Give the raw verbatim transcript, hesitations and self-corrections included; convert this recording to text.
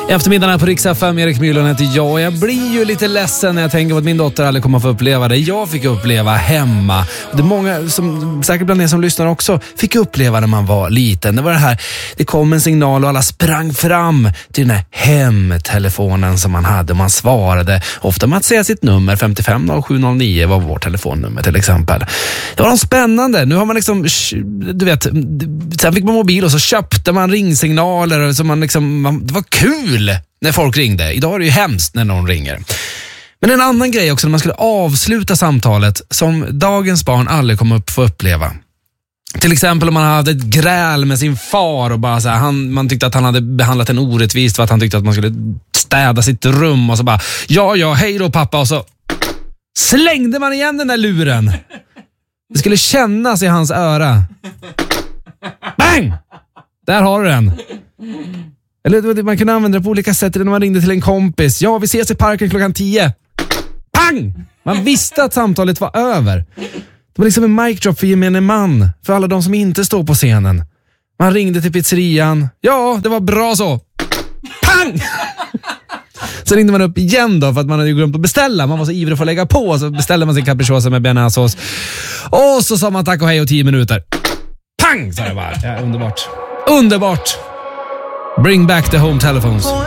Eftermiddagen här på Rix F M, Erik Myhlund heter jag. Jag blir ju lite ledsen när jag tänker på att min dotter aldrig kommer att få uppleva det jag fick uppleva hemma. Det är många, som, säkert bland er som lyssnar också, fick uppleva när man var liten. Det var det här, det kom en signal och alla sprang fram till den här hemtelefonen som man hade. Man svarade ofta med att säga sitt nummer, femtiofem noll sju noll nio var vårt telefonnummer till exempel. Det var spännande. Nu har man liksom, du vet, sen fick man mobil och så köpte man ringsignaler och så man liksom, man, det var kul när folk ringde. Idag är det ju hemskt när någon ringer. Men en annan grej också när man skulle avsluta samtalet som dagens barn aldrig kommer upp få uppleva. Till exempel om man hade ett gräl med sin far och bara så här, han, man tyckte att han hade behandlat en orättvist för att han tyckte att man skulle städa sitt rum och så bara, ja, ja, hej då pappa, och så slängde man igen den där luren. Det skulle kännas i hans öra. Bang! Där har du den. Eller man kunde använda det på olika sätt när man ringde till en kompis. Ja, vi ses i parken klockan tio. Pang! Man visste att samtalet var över. Det var liksom en mic drop för gemene man. För alla de som inte står på scenen. Man ringde till pizzerian. Ja, det var bra så. Pang! Så ringde man upp igen då för att man hade glömt att beställa. Man var så ivrig att få lägga på. Så beställde man sin capricciosa med bearnaisesås. Och så sa man tack och hej och tio minuter. Pang! Så det bara. Ja, underbart. Underbart! Bring back the home telephones.